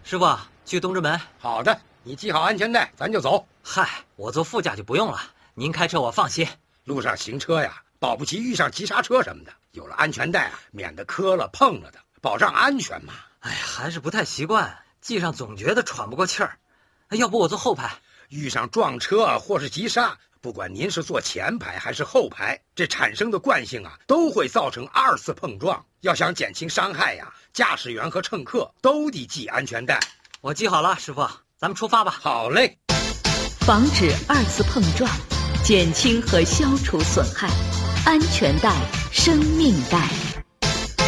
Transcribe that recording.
师傅，去东直门。 好的，你系好安全带，咱就走。 嗨，我坐副驾就不用了，您开车我放心。 路上行车呀，保不齐遇上急刹车什么的，有了安全带啊，免得磕了碰了的，保障安全嘛。 哎呀，还是不太习惯，系上总觉得喘不过气儿。要不我坐后排？ 遇上撞车或是急刹，不管您是坐前排还是后排，这产生的惯性啊，都会造成2次碰撞。要想减轻伤害呀，驾驶员和乘客都得系安全带。 我系好了，师傅，咱们出发吧。 好嘞。 防止2次碰撞，减轻和消除损害，安全带，生命带。